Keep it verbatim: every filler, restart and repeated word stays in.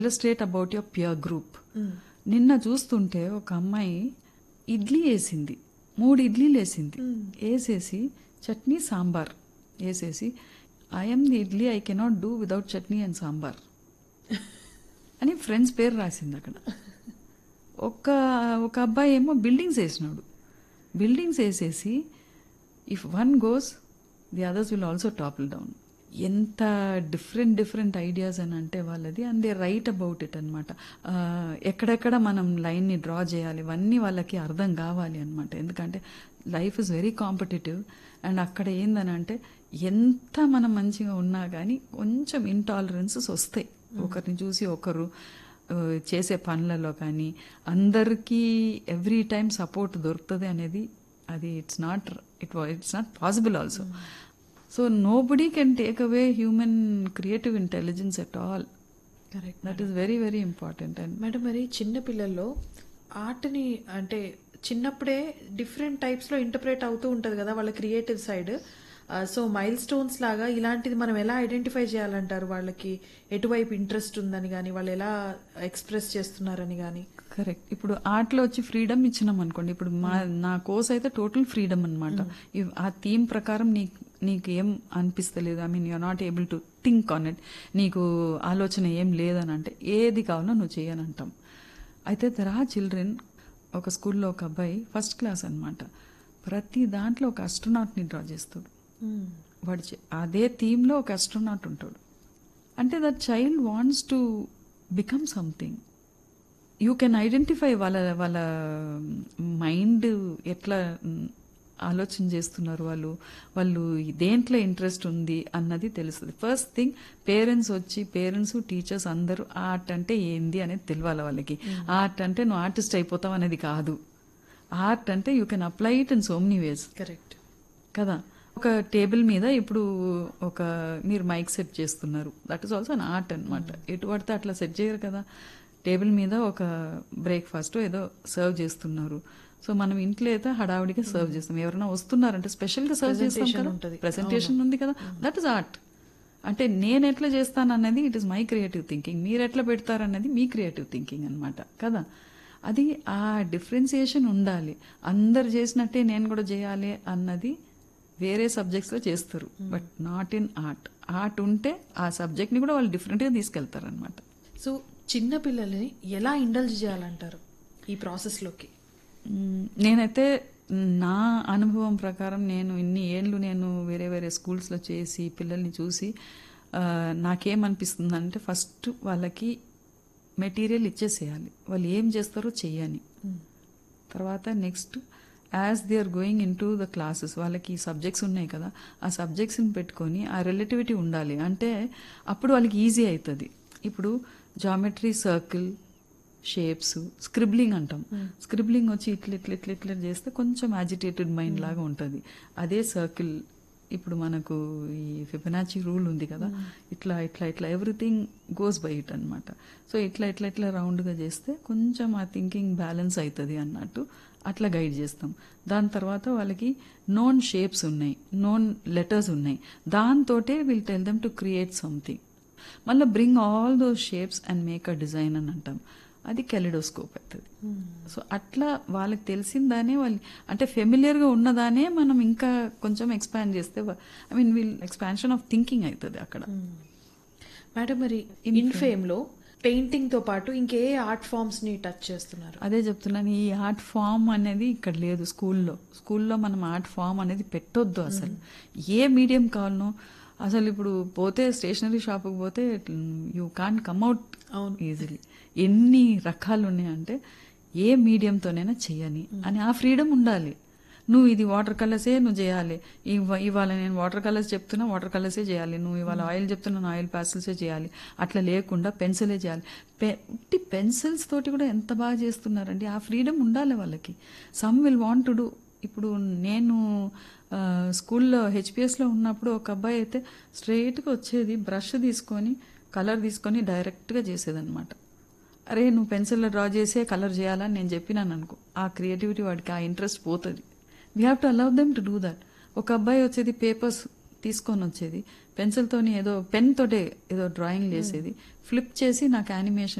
Illustrate about your peer group. నిన్న చూస్తుంటే ఒక అమ్మాయి ఇడ్లీ వేసింది, మూడు ఇడ్లీలు వేసింది, వేసేసి చట్నీ సాంబార్ వేసేసి I'm the idli I cannot do without chutney and sambar అని ఫ్రెండ్స్ పేరు రాసింది అక్కడ. ఒక ఒక అబ్బాయి ఏమో బిల్డింగ్స్ వేసినాడు, బిల్డింగ్స్ వేసేసి if one goes the others will also topple down. ఎంత డిఫరెంట్ డిఫరెంట్ ఐడియాస్ అని అంటే వాళ్ళది, and they write about it అనమాట. ఎక్కడెక్కడ మనం లైన్ని డ్రా చేయాలి ఇవన్నీ వాళ్ళకి అర్థం కావాలి అనమాట. ఎందుకంటే life is very competitive, and అక్కడ ఏందని అంటే ఎంత మనం మంచిగా ఉన్నా కానీ కొంచెం ఇంటాలరెన్సెస్ వస్తాయి ఒకరిని చూసి ఒకరు చేసే పనులలో. కానీ అందరికీ ఎవ్రీ టైం సపోర్ట్ దొరుకుతుంది అనేది అది it's not it it's not possible also. So nobody can take away human creative intelligence at all. Correct, that is very very important. And madam, మరి చిన్న పిల్లల్లో ఆర్ట్ని అంటే చిన్నప్పుడే డిఫరెంట్ టైప్స్లో ఇంటర్ప్రేట్ అవుతూ ఉంటుంది కదా వాళ్ళ creative side. So mile stones లాగా ఇలాంటిది మనం ఎలా ఐడెంటిఫై చేయాలంటారు? వాళ్ళకి ఎటువైపు ఇంట్రెస్ట్ ఉందని కానీ వాళ్ళు ఎలా ఎక్స్ప్రెస్ చేస్తున్నారని కానీ. కరెక్ట్. ఇప్పుడు ఆర్ట్లో వచ్చి ఫ్రీడమ్ ఇచ్చినాం అనుకోండి, ఇప్పుడు మా నా కోర్స్ అయితే టోటల్ ఫ్రీడమ్ అనమాట. ఆ థీమ్ ప్రకారం నీకు నీకు ఏం అనిపిస్తలేదు, I mean you're not able to think on it, నీకు ఆలోచన ఏం లేదని అంటే ఏది కావాలో నువ్వు చేయని అంటాం. అయితే దర్ ఆర్ చిల్డ్రన్, ఒక స్కూల్లో ఒక అబ్బాయి ఫస్ట్ క్లాస్ అనమాట, ప్రతి దాంట్లో ఒక అస్ట్రోనాట్ని డ్రా చేస్తాడు. వాడు అదే థీమ్లో ఒక అస్ట్రోనాట్ ఉంటాడు. అంటే that child wants to become something. You can identify వాళ్ళ వాళ్ళ మైండ్ ఎట్లా ఆలోచన చేస్తున్నారు, వాళ్ళు వాళ్ళు దేంట్లో ఇంట్రెస్ట్ ఉంది అన్నది తెలుస్తుంది. ఫస్ట్ థింగ్ పేరెంట్స్ వచ్చి పేరెంట్స్ టీచర్స్ అందరూ ఆర్ట్ అంటే ఏంది అనేది తెలియాలి వాళ్ళకి. ఆర్ట్ అంటే నువ్వు ఆర్టిస్ట్ అయిపోతావు అనేది కాదు. ఆర్ట్ అంటే you can apply it in so many ways. Correct కదా. ఒక టేబుల్ మీద ఇప్పుడు ఒక మీరు మైక్ సెట్ చేస్తున్నారు, that is also an art అనమాట. ఎటు పడితే అట్లా సెట్ చేయరు కదా. టేబుల్ మీద ఒక బ్రేక్ఫాస్ట్ ఏదో సర్వ్ చేస్తున్నారు, సో మనం ఇంట్లో అయితే హడావుడిగా సర్వ్ చేస్తాం. ఎవరైనా వస్తున్నారంటే స్పెషల్గా సర్వ్ చేస్తాం కదా, ప్రెసెంటేషన్ ఉంది కదా, దట్ ఈస్ ఆర్ట్. అంటే నేను ఎట్లా చేస్తాను అన్నది it is my creative thinking, మీరు ఎట్లా పెడతారు అన్నది మీ క్రియేటివ్ థింకింగ్ అనమాట కదా. అది ఆ డిఫరెన్సియేషన్ ఉండాలి. అందరు చేసినట్టే నేను కూడా చేయాలి అన్నది వేరే సబ్జెక్ట్స్లో చేస్తారు, but not in art. Art ఉంటే ఆ సబ్జెక్ట్ని కూడా వాళ్ళు డిఫరెంట్గా తీసుకెళ్తారు అనమాట. సో చిన్న పిల్లల్ని ఎలా ఇండల్జ్ చేయాలంటారు ఈ ప్రాసెస్లోకి? నేనైతే నా అనుభవం ప్రకారం, నేను ఇన్ని ఏళ్ళు నేను వేరే వేరే స్కూల్స్లో చేసి పిల్లల్ని చూసి నాకేమనిపిస్తుంది అంటే ఫస్ట్ వాళ్ళకి మెటీరియల్ ఇచ్చేసేయాలి, వాళ్ళు ఏం చేస్తారో చెయ్యని. తర్వాత next as they are going in to the classes వాళ్ళకి సబ్జెక్ట్స్ ఉన్నాయి కదా, ఆ సబ్జెక్ట్స్ని పెట్టుకొని ఆ రిలేటివిటీ ఉండాలి. అంటే అప్పుడు వాళ్ళకి ఈజీ అవుతుంది. ఇప్పుడు జామెట్రీ, సర్కిల్, షేప్స్, స్క్రిబ్లింగ్ అంటాం. స్క్రిబ్లింగ్ వచ్చి ఇట్లా ఇట్లా ఇట్లా ఇట్లా చేస్తే కొంచెం యాజిటేటెడ్ మైండ్ లాగా ఉంటుంది. అదే సర్కిల్ ఇప్పుడు మనకు ఈ ఫిబొనాచి రూల్ ఉంది కదా, ఇట్లా ఇట్లా ఇట్లా ఎవ్రీథింగ్ గోస్ బై ఇట్ అనమాట. సో ఇట్లా ఇట్లా ఇట్లా రౌండ్గా చేస్తే కొంచెం ఆ థింకింగ్ బ్యాలెన్స్ అవుతుంది అన్నట్టు అట్లా గైడ్ చేస్తాం. దాని తర్వాత వాళ్ళకి నోన్ షేప్స్ ఉన్నాయి, నోన్ లెటర్స్ ఉన్నాయి, దాంతోటే will tell them to create something. మళ్ళీ bring all those shapes and make a design అని అంటాం. అది కెలిడోస్కోప్ అవుతుంది. సో అట్లా వాళ్ళకి తెలిసిందానే వాళ్ళు అంటే ఫెమిలియర్గా ఉన్నదానే మనం ఇంకా కొంచెం ఎక్స్పాండ్ చేస్తే I mean wheel expansion of thinking అవుతుంది అక్కడ. మేడం, మరి ఇన్ఫేమ్లో పెయింటింగ్ తో పాటు ఇంకే ఆర్ట్ ఫామ్స్ ని టచ్ చేస్తున్నారు? అదే చెప్తున్నాను, ఈ ఆర్ట్ ఫామ్ అనేది ఇక్కడ లేదు స్కూల్లో. స్కూల్లో మనం ఆర్ట్ ఫామ్ అనేది పెట్టొద్దు అసలు. ఏ మీడియం కావాలనో అసలు ఇప్పుడు పోతే స్టేషనరీ షాప్కి పోతే యూ కాన్ కమ్అట్ ఈజీలీ. ఎన్ని రకాలు ఉన్నాయంటే ఏ మీడియంతోనైనా చెయ్యని అని ఆ ఫ్రీడమ్ ఉండాలి. నువ్వు ఇది వాటర్ కలర్సే నువ్వు చేయాలి, ఇవాళ నేను వాటర్ కలర్స్ చెప్తున్నా వాటర్ కలర్సే చేయాలి, నువ్వు ఇవాళ ఆయిల్ చెప్తున్నా ఆయిల్ ప్యాస్టల్సే చేయాలి, అట్లా లేకుండా పెన్సిలే చేయాలి. పె ఉట్టి పెన్సిల్స్ తోటి కూడా ఎంత బాగా చేస్తున్నారండి. ఆ ఫ్రీడమ్ ఉండాలి వాళ్ళకి. Some will want to do. ఇప్పుడు నేను స్కూల్లో హెచ్పిఎస్లో ఉన్నప్పుడు ఒక అబ్బాయి అయితే స్ట్రైట్గా వచ్చేది, బ్రష్ తీసుకొని కలర్ తీసుకొని డైరెక్ట్గా చేసేదన్నమాట. అరే నువ్వు పెన్సిల్లో డ్రా చేసే కలర్ చేయాలని నేను చెప్పినాను అనుకో, ఆ క్రియేటివిటీ వాడికి, ఆ ఇంట్రెస్ట్ పోతుంది. We have to allow them to do that. ఒక అబ్బాయి వచ్చేది పేపర్స్ తీసుకొని వచ్చేది, పెన్సిల్తోని ఏదో పెన్ తోటే ఏదో డ్రాయింగ్ వేసేది, ఫ్లిప్ చేసి నాకు యానిమేషన్